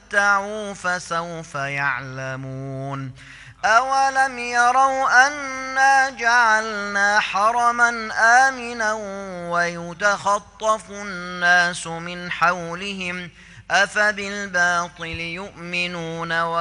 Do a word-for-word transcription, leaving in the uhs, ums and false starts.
تمتعوا فسوف يعلمون أولم يروا أنا جعلنا حرما آمنا ويتخطف الناس من حولهم أفبالباطل يؤمنون